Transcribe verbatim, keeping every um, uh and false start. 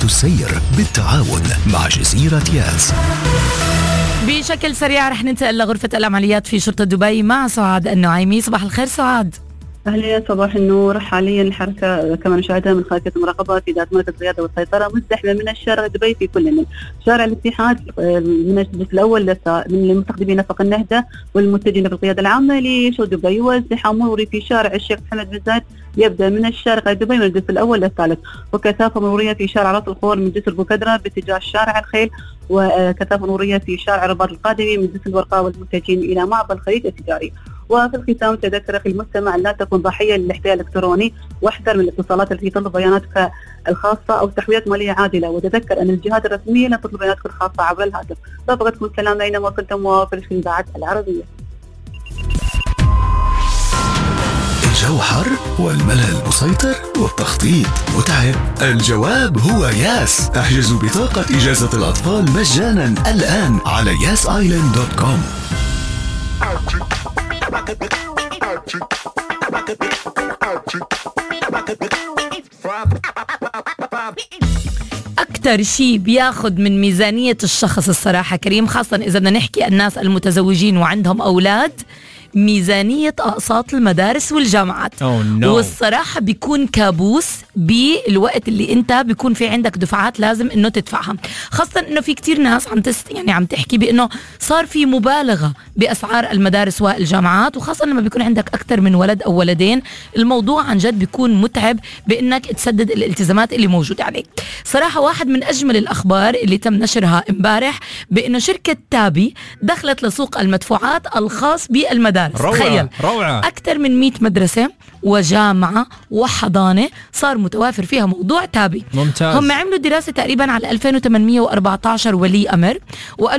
السير بالتعاون مع جزيرة ياس. بشكل سريع رح ننتقل لغرفة العمليات في شرطة دبي مع سعاد النعيمي. صباح الخير سعاد. أهلا صباح النور. حاليا الحركة كما نشاهدها من خارجة المراقبة في ذات مركز القيادة والسيطرة مزدحمة من الشارع دبي في كل من شارع الاتحاد من الجزء الأول من المستخدمين نفق النهدة والمتجهين بالقيادة العامة لشرطة دبي، وازدحام مروري في شارع الشيخ محمد بن زايد يبدأ من الشارع دبي من الجزء الأول للثالث، وكثافة مرورية في شارع راس الخور من جسر بوكدرة باتجاه شارع الخيل، وكثافة مرورية في شارع رباط القادمي من جسر الورقاء والمتجهين إلى معبر الخليج التجاري. وفي الختام تذكر أخي المستمع لا تكون ضحية للاحتيال الإلكتروني، واحذر من الاتصالات التي تطلب بياناتك الخاصة أو تحويلات مالية عادلة، وتذكر أن الجهات الرسمية لا تطلب بياناتك الخاصة عبر الهاتف. رافقتكم السلام أينما كنتم وفي الإذاعة العربية. الجو حر والملل مسيطر والتخطيط متعب؟ الجواب هو ياس. احجزوا بطاقة إجازة الأطفال مجانا الآن على ياس آيلاند دوت كوم. أكتر شيء بياخد من ميزانية الشخص الصراحة كريم، خاصة إذا بدنا نحكي الناس المتزوجين وعندهم أولاد، ميزانية أقساط المدارس والجامعات. oh, no. والصراحة بيكون كابوس بالوقت اللي انت بيكون في عندك دفعات لازم انه تدفعها، خاصة انه في كتير ناس عم تست يعني عم تحكي بانه صار في مبالغة بأسعار المدارس والجامعات، وخاصة لما بيكون عندك اكثر من ولد او ولدين الموضوع عن جد بيكون متعب بانك تسدد الالتزامات اللي موجودة عليك. صراحة واحد من اجمل الاخبار اللي تم نشرها امبارح بانه شركة تابي دخلت لسوق المدفوعات الخاص بالمدارس. تخيل روعة. أكثر من مئة مدرسة وجامعة وحضانة صار متوافر فيها موضوع تابي. ممتاز. هم عملوا دراسة تقريبا على ألفين وثمانمئة وأربعة عشر ولي أمر،